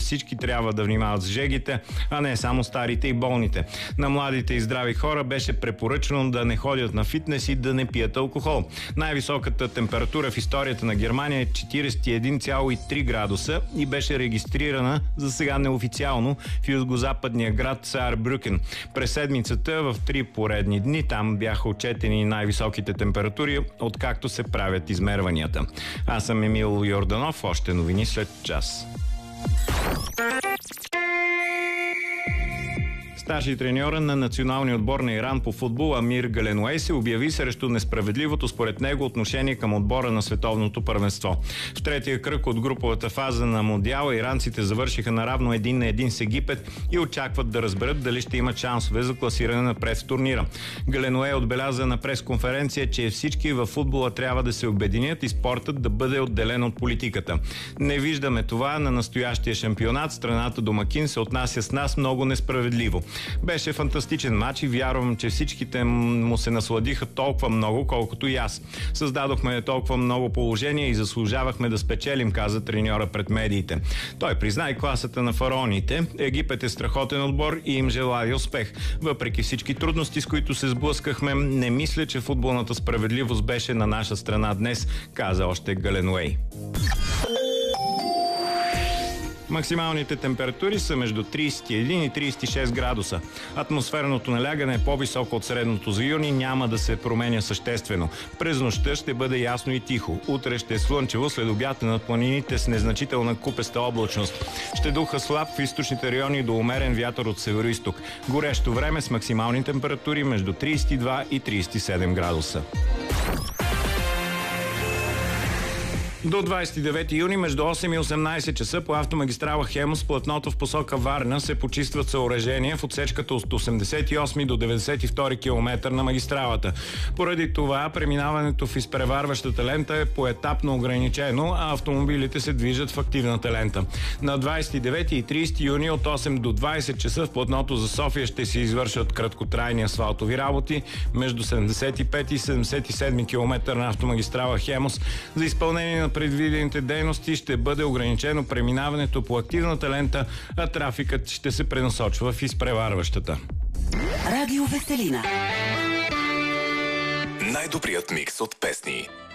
всички трябва да внимават с жегите, а не само старите и болните. На младите и здрави хора беше препоръчано да не ходят на фитнес и да не пият алкохол. Най-високата температура в историята на Германия е 41,3 градуса и беше регистрирана за сега неофициално в югозападния град Саарбрюкен. През седмицата в 3 поредни дни там бяха отчетени най-високите температури, откакто се правят измерванията. Аз съм Емил Йорданов, още новини след час. Старши треньора на националния отбор на Иран по футбол Амир Галенуей се обяви срещу несправедливото според него отношение към отбора на световното първенство. В третия кръг от груповата фаза на Мондиала иранците завършиха наравно 1-1 с Египет и очакват да разберат дали ще имат шансове за класиране напред в турнира. Галенуей отбеляза на пресконференция, че всички във футбола трябва да се обединят и спортът да бъде отделен от политиката. Не виждаме това на настоящия шампионат. Страната домакин се отнася с нас много несправедливо. Беше фантастичен матч и вярвам, че всичките му се насладиха толкова много, колкото и аз. Създадохме толкова много положения и заслужавахме да спечелим, каза треньора пред медиите. Той призна и класата на фараоните. Египет е страхотен отбор и им желая успех. Въпреки всички трудности, с които се сблъскахме, не мисля, че футболната справедливост беше на наша страна днес, каза още Галенуей. Максималните температури са между 31 и 36 градуса. Атмосферното налягане е по-високо от средното за юни, няма да се променя съществено. През нощта ще бъде ясно и тихо. Утре ще е слънчево, след обяд над планините с незначителна купеста облачност. Ще духа слаб в източните райони до умерен вятър от североизток. Горещо време с максимални температури между 32 и 37 градуса. До 29 юни между 8 и 18 часа по автомагистрала Хемус платното в посока Варна се почистват съоръжения в отсечката от 88 до 92 км на магистралата. Поради това преминаването в изпреварващата лента е поетапно ограничено, а автомобилите се движат в активната лента. На 29 и 30 юни от 8 до 20 часа в платното за София ще се извършат краткотрайни асфалтови работи между 75 и 77 км на автомагистрала Хемус. За изпълнение на предвидените дейности ще бъде ограничено преминаването по активната лента, а трафикът ще се пренасочва в изпреварващата. Радио Веселина. Най-добрият микс от песни.